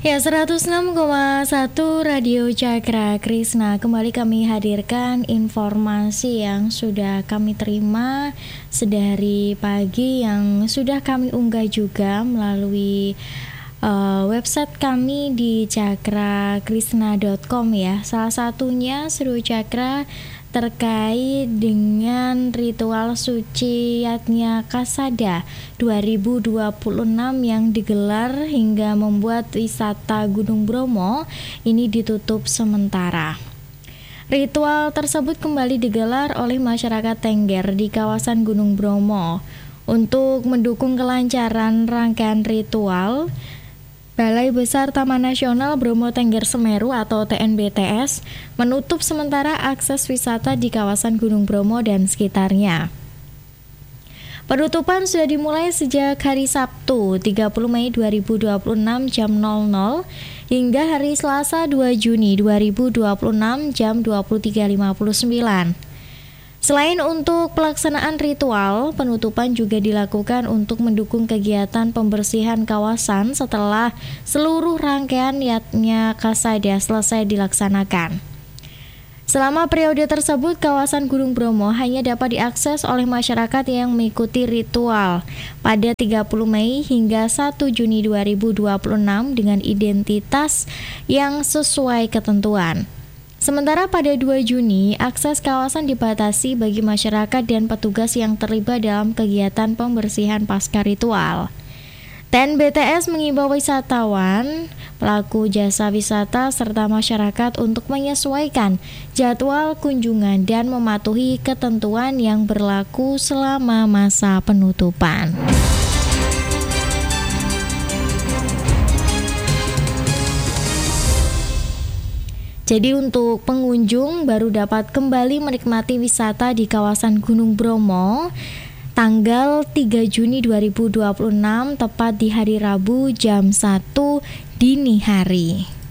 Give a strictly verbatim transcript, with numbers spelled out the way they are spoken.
Ya, seratus enam koma satu Radio Cakra Krisna. Kembali kami hadirkan informasi yang sudah kami terima sedari pagi, yang sudah kami unggah juga melalui uh, website kami di cakrakrisna dot com ya. Salah satunya Seru Cakra terkait dengan ritual suci Yatnya Kasada dua ribu dua puluh enam yang digelar hingga membuat wisata Gunung Bromo ini ditutup sementara. Ritual tersebut kembali digelar oleh masyarakat Tengger di kawasan Gunung Bromo. Untuk mendukung kelancaran rangkaian ritual, Balai Besar Taman Nasional Bromo Tengger Semeru atau T N B T S menutup sementara akses wisata di kawasan Gunung Bromo dan sekitarnya. Penutupan sudah dimulai sejak hari Sabtu tiga puluh Mei dua ribu dua puluh enam jam nol nol hingga hari Selasa dua Juni dua ribu dua puluh enam jam dua puluh tiga lima puluh sembilan. Selain untuk pelaksanaan ritual, penutupan juga dilakukan untuk mendukung kegiatan pembersihan kawasan setelah seluruh rangkaian Yatnya Kasada selesai dilaksanakan. Selama periode tersebut, kawasan Gunung Bromo hanya dapat diakses oleh masyarakat yang mengikuti ritual pada tiga puluh Mei hingga satu Juni dua ribu dua puluh enam dengan identitas yang sesuai ketentuan. Sementara pada dua Juni, akses kawasan dibatasi bagi masyarakat dan petugas yang terlibat dalam kegiatan pembersihan pasca ritual. T N B T S mengimbau wisatawan, pelaku jasa wisata, serta masyarakat untuk menyesuaikan jadwal kunjungan dan mematuhi ketentuan yang berlaku selama masa penutupan. Jadi untuk pengunjung baru dapat kembali menikmati wisata di kawasan Gunung Bromo tanggal tiga Juni dua ribu dua puluh enam tepat di hari Rabu jam satu dini hari.